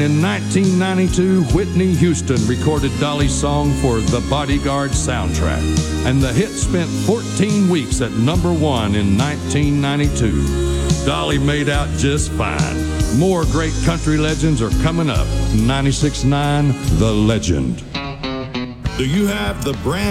in 1992, Whitney Houston recorded Dolly's song for the Bodyguard soundtrack, and the hit spent 14 weeks at #1 in 1992. Dolly made out just fine. More great country legends are coming up. 96.9 The Legend. Do you have the brand